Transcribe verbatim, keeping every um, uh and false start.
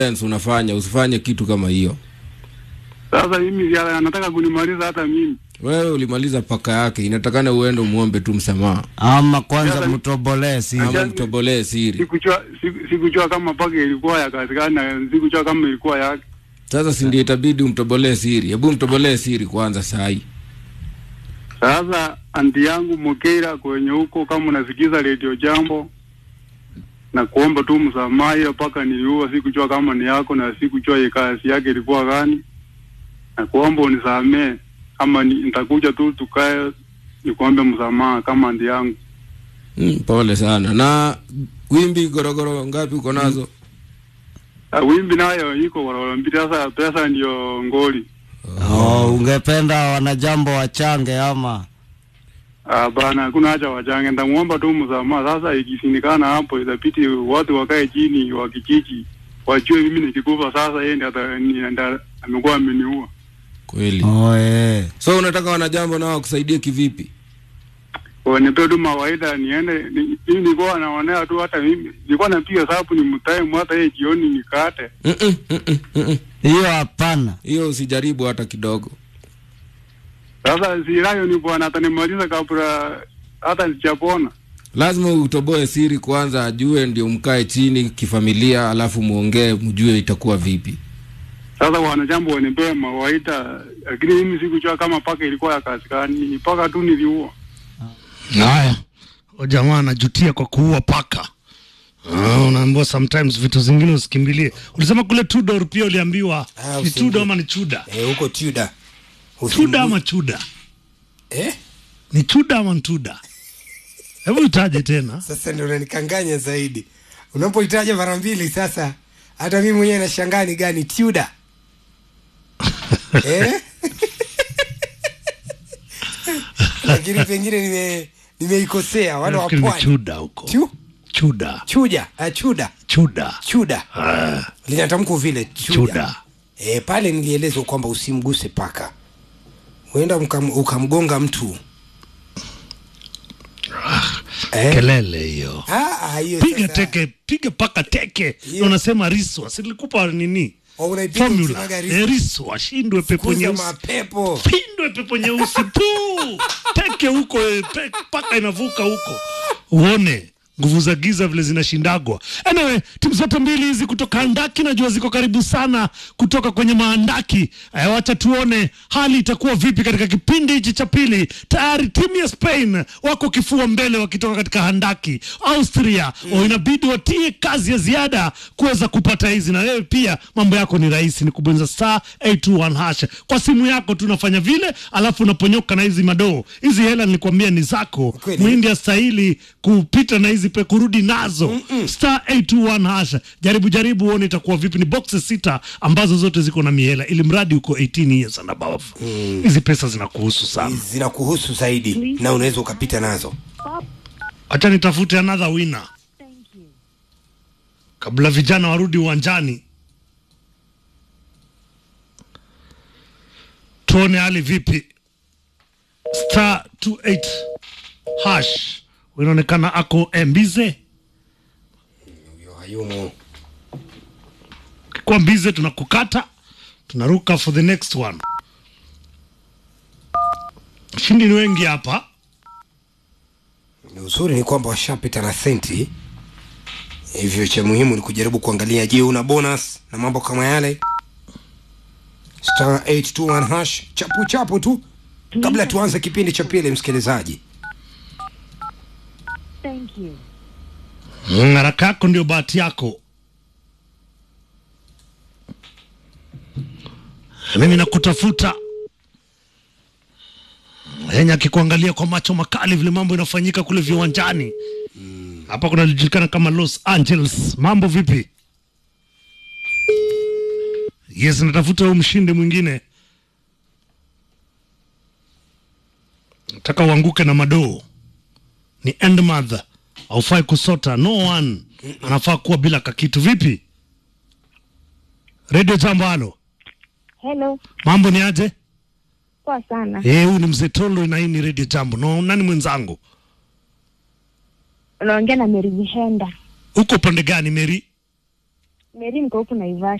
unafanya, usifanye kitu kama hiyo. Sasa mimi anataka kunimaliza hata mimi. Wewe ulimaliza paka yake, inatakana uende muombe tu msamaha. Ama kwanza mtobolee siri. Ama mtobolee siri. Sikujua sikujua kama paka ilikuwa ya kazi gani na sikujua kama ilikuwa yake. Sasa si ndio itabidi umtobolee siri. Hebu mtobolee siri kwanza sahi. Sasa anti yangu Mokera kwenye huko, kama unasikiza Radio Jambo, na kuomba tu msamaha, hiyo paka niliua, sikujua kama ni yako na sikujua kazi yake ilikuwa gani. Na kuomba unisamee, kama nitakuja tu tukae nikuombe msamaha kama anti yangu. Mm, pole sana. Na wimbi gorogoro ngapi uko nazo? Uh, wimbi nayo iko gorogoro mbili. Sasa pesa ndio ngoli. Oh, ungependa wanajambo wachange ama? Ah, bana kuna haja wachange, ndamuomba tu msamaha. Sasa ikisinikana hapo itabidi watu wakae chini wa kijiji wajue mimi nikikufa sasa yeye ndiye amekuwa ameniua. Kweli. Oh eh. So unataka wanajambo nao kukusaidia kivipi? Wanipe tu mawaida niende. Mimi nilikuwa naonea tu, hata mimi nilikuwa napiga sababu ni mtae hata yeye jioni nikate. Mhm mhm. Hiyo hapana. Hiyo usijaribu hata kidogo. Sasa sirayo ni bwana atanimaliza kabla hata sijapona. Lazima utoboe siri kwanza, ajue ndio mkae chini kifamilia, alafu muongee mjue itakuwa vipi. Sasa wanajambo wanipe mawaida, lakini mimi sikujua kama paka ilikuwa ya kazi gani, ni paka tu niliua. Haya, jamaa anajutia kwa kuua paka. Ah, unaambiwa sometimes vitu zingine usikimbilie. Ulisema kule Tudor pia uliambiwa ah, ni Tudor ama ni Chuda? Eh, huko Tudor. Tudor ama Chuda? Eh? Ni Tudor ama Tuda? Hebu utaje tena. Sasa ndio unanikanganya zaidi. Unapoitaja mara mbili sasa hata mimi mwenyewe nashangaa ni gani Tudor. Eh? Lakini pengine nime nimeikosea wale wa pwani. Chuda huko. Chu? Chuda. Chuja, uh, Chuda. Chuda. Chuda. Ah. Linatamko vile Chuda. Chuda. Eh, pale nilielezwa kwamba usimguse paka. Uenda ukamgonga mtu. Ah, eh? Kelele hiyo. Ah, hiyo piga sasa. Teke, piga paka teke. Na unasema riswa. Silikupa nini? Oh, unaipiga formula. Eh, riswa, shindwe pepo nyeusi. Mapepo. Pindwe pepo nyeusi tu. Teke huko, pe, paka inavuka huko. Uone nguvu za giza vile zinashindagwa. Anyway, timu zote mbili hizi kutoka handaki najua ziko karibu sana kutoka kwenye mahandaki. E, wacha tuone hali itakuwa vipi katika kipindi hichi cha pili. Tayari timu ya Spain wako kifua mbele wakitoka katika handaki. Austria mm. o inabidi watie kazi ya ziada kuweza kupata hizi, na wewe pia mambo yako ni rahisi, ni kubonyeza star eight two one hash kwa simu yako. Tunafanya vile alafu unaponyoka na hizi madoo. Hizi hela nilikwambia ni zako. Muhindi astahili kupita na hizi pe kurudi nazo. mm -mm. star eight two one hash. Jaribu jaribu uone itakuwa vipi. Ni boxes sita ambazo zote ziko na mihela, ili mradi uko eighteen years and above. Hizi mm. pesa zinakuhusu sana. Zinakuhusu zaidi. Please. Na unaweza ukapita nazo. Acha nitafute another winner. Thank you. Kabla vijana warudi uwanjani. Tuone hali vipi. star two eight hash. Unaonekana ako embize. Yo hayumo. Kwa mbize tunakukata. Tunaruka for the next one. Shindi ni wengi hapa. Uzuri ni kwamba washapita na senti. Hivyo cha muhimu ni kujaribu kuangalia je una bonus na mambo kama yale. star eight two one hash. Chapu chapu tu. Kabla tuanze kipindi cha pili msikilizaji. Thank you. Haraka yako ndio bahati yako. Mimi nakutafuta. Henya kikuangalia kwa macho makali vile mambo inafanyika kule viwanjani. Mm. Hapa kuna lijulikana kama Los Angeles. Mambo vipi? Yes, natafuta huyu mshindi mwingine. Nataka uanguke na madoo. Ni end mother. Haufai kusota. No one. Anafaa kuwa bila kakitu. Vipi? Radio Jambo, halo. Hello. Mambo ni aje? Poa sana. Eh, huyu ni Mzee Tolo na hii ni Radio Jambo. No, nani mwenzangu? Unaongea na Mary Vihenda. Uko pande gani Mary? Meri niko huku Naivasha.